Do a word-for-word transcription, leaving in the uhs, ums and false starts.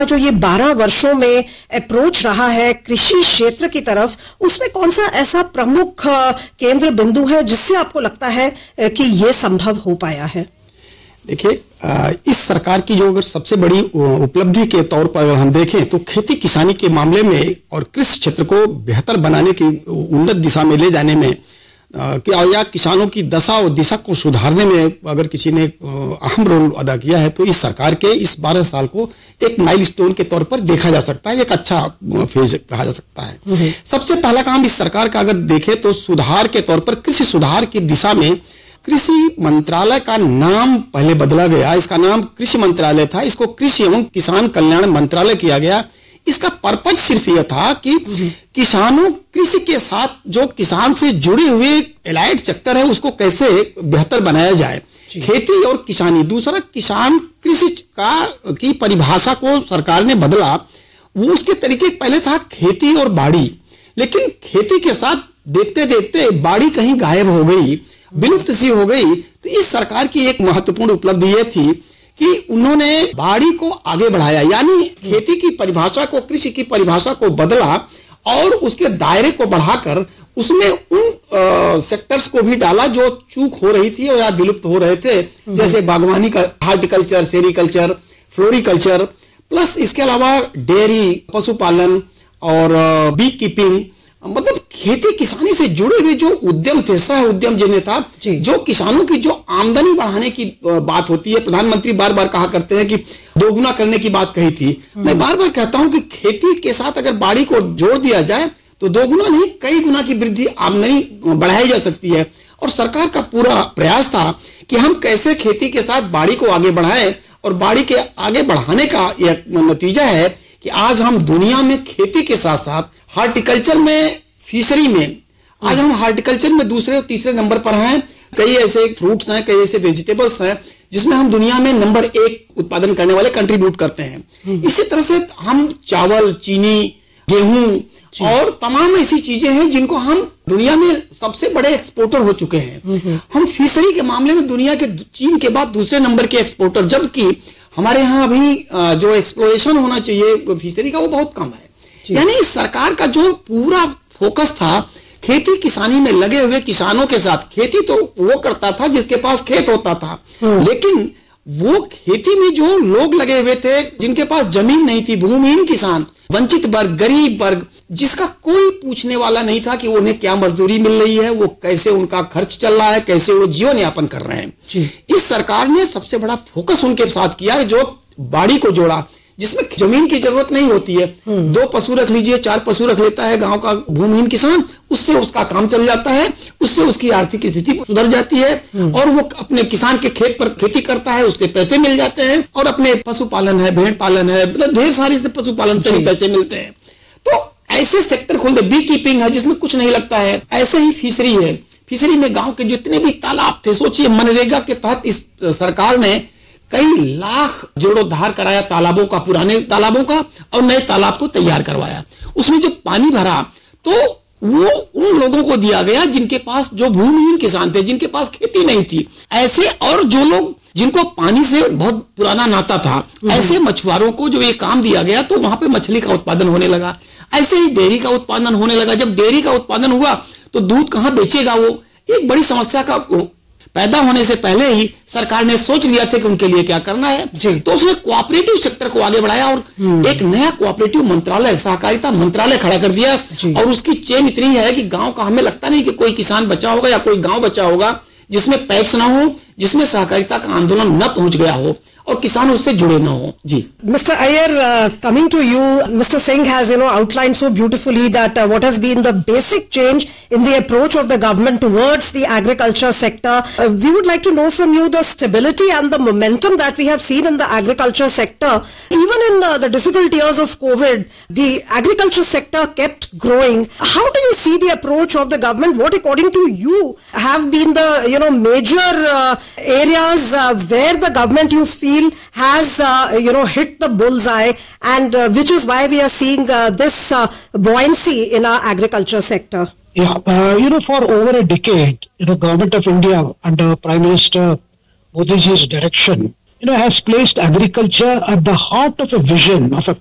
जो ये बारह वर्षों में अप्रोच रहा है कृषि क्षेत्र की तरफ, उसमें कौन सा ऐसा प्रमुख केंद्र बिंदु है जिससे आपको लगता है कि ये संभव हो पाया है? देखिए, इस सरकार की जो अगर सबसे बड़ी उपलब्धि के तौर पर हम देखें तो खेती किसानी के मामले में और कृषि क्षेत्र को बेहतर बनाने की उन्नत दिशा में ले जाने में कि या किसानों की दशा और दिशा को सुधारने में अगर किसी ने अहम रोल अदा किया है तो इस सरकार के इस बारह साल को एक माइलस्टोन के तौर पर देखा जा सकता है, एक अच्छा फेज कहा जा सकता है। सबसे पहला काम इस सरकार का अगर देखें तो सुधार के तौर पर कृषि सुधार की दिशा में कृषि मंत्रालय का नाम पहले बदला गया। इसका नाम कृषि मंत्रालय था, इसको कृषि एवं किसान कल्याण मंत्रालय किया गया। इसका पर्पज सिर्फ यह था कि किसानों कृषि के साथ जो किसान से जुड़े हुए एलाइड सेक्टर है उसको कैसे बेहतर बनाया जाए, खेती और किसानी। दूसरा, किसान कृषि का की परिभाषा को सरकार ने बदला। वो उसके तरीके पहले था खेती और बाड़ी, लेकिन खेती के साथ देखते देखते बाड़ी कहीं गायब हो गई, विलुप्त सी हो गई। तो इस सरकार की एक महत्वपूर्ण उपलब्धि यह थी कि उन्होंने बाड़ी को आगे बढ़ाया, यानी खेती की परिभाषा को, कृषि की परिभाषा को बदला और उसके दायरे को बढ़ाकर उसमें उन सेक्टर्स को भी डाला जो चूक हो रही थी और या विलुप्त हो रहे थे, जैसे बागवानी का, हार्टिकल्चर, सेरिकल्चर, फ्लोरिकल्चर, प्लस इसके अलावा डेयरी, पशुपालन और बी कीपिंग, मतलब खेती किसानी से जुड़े हुए जो उद्यम थे, सह उद्यम जिन्हें था, जो किसानों की जो आमदनी बढ़ाने की बात होती है। प्रधानमंत्री बार बार कहा करते हैं कि दोगुना करने की बात कही थी। मैं बार बार कहता हूं कि खेती के साथ अगर बाड़ी को जोड़ दिया जाए तो दोगुना नहीं कई गुना की वृद्धि आमदनी बढ़ाई जा सकती है। और सरकार का पूरा प्रयास था कि हम कैसे खेती के साथ बाड़ी को आगे बढ़ाएं, और बाड़ी के आगे बढ़ाने का यह नतीजा है कि आज हम दुनिया में खेती के साथ साथ हार्टिकल्चर में, फिशरी में, आज हम हार्टिकल्चर में दूसरे और तीसरे नंबर पर हैं। कई ऐसे फ्रूट्स हैं, कई ऐसे वेजिटेबल्स हैं जिसमें हम दुनिया में नंबर एक उत्पादन करने वाले कंट्रीब्यूट करते हैं। इसी तरह से हम चावल, चीनी, गेहूं और तमाम ऐसी चीजें हैं जिनको हम दुनिया में सबसे बड़े एक्सपोर्टर हो चुके हैं। हम फिशरी के मामले में दुनिया के चीन के बाद दूसरे नंबर के एक्सपोर्टर, जबकि हमारे यहाँ अभी जो एक्सप्लोरेशन होना चाहिए फिशरी का वो बहुत कम है। यानी सरकार का जो पूरा फोकस था खेती किसानी में लगे हुए किसानों के साथ। खेती तो वो करता था जिसके पास खेत होता था, लेकिन वो खेती में जो लोग लगे हुए थे जिनके पास जमीन नहीं थी, भूमिहीन किसान, वंचित वर्ग, गरीब वर्ग, जिसका कोई पूछने वाला नहीं था कि उन्हें क्या मजदूरी मिल रही है, वो कैसे उनका खर्च चल रहा है, कैसे वो जीवन यापन कर रहे हैं। इस सरकार ने सबसे बड़ा फोकस उनके साथ किया जो बाड़ी को जोड़ा, जिसमें जमीन की जरूरत नहीं होती है। दो पशु रख लीजिए, चार पशु रख लेता है गांव का भूमिहीन किसान, उससे उसका काम चल जाता है, उससे उसकी आर्थिक स्थिति सुधर जाती है और वो अपने किसान के खेत पर खेती करता है, उससे पैसे मिल जाते हैं। और अपने पशुपालन है, भेड़ पालन है, मतलब ढेर सारी से पशुपालन से भी पैसे मिलते हैं। तो ऐसे सेक्टर खोल दे। बी कीपिंग है जिसमें कुछ नहीं लगता है, ऐसे ही फिशरी है। फिशरी में गांव के जितने भी तालाब थे, सोचिए मनरेगा के तहत इस सरकार ने कई लाख जीर्णोद्धार कराया तालाबों का, पुराने तालाबों का, और नए तालाब को तैयार करवाया। उसमें जब पानी भरा तो वो उन लोगों को दिया गया जिनके पास, जो भूमिहीन किसान थे, जिनके पास खेती नहीं थी, ऐसे, और जो लोग जिनको पानी से बहुत पुराना नाता था, ऐसे मछुआरों को जो ये काम दिया गया तो वहां पे मछली का उत्पादन होने लगा। ऐसे ही डेयरी का उत्पादन होने लगा। जब डेयरी का उत्पादन हुआ तो दूध कहां बेचेगा, वो एक बड़ी समस्या का पैदा होने से पहले ही सरकार ने सोच लिया था कि उनके लिए क्या करना है। तो उसने कोऑपरेटिव सेक्टर को आगे बढ़ाया और एक नया कोऑपरेटिव मंत्रालय, सहकारिता मंत्रालय खड़ा कर दिया। और उसकी चेन इतनी है कि गांव का, हमें लगता नहीं कि कोई किसान बचा होगा या कोई गांव बचा होगा जिसमें पैक्स ना हो, जिसमें सहकारिता का आंदोलन न पहुंच गया हो और किसान उससे जुड़े ना हो। जी mister Iyer, uh, coming to you, Mister Singh has you know outlined so beautifully that uh, what has been the basic change in the approach of the government towards the agriculture sector. Uh, we would like to know from you the stability and the momentum that we have seen in the agriculture sector. Even in uh, the difficult years of COVID, the agriculture sector kept growing. How do you see the approach of the government? What, according to you, have been the you know major uh, areas uh, where the government you feel has uh, you know hit the bullseye, and uh, which is why we are seeing uh, this uh, buoyancy in our agriculture sector? Yeah, uh, you know, for over a decade, you know, Government of India under Prime Minister Modi ji's direction you know, has placed agriculture at the heart of a vision of a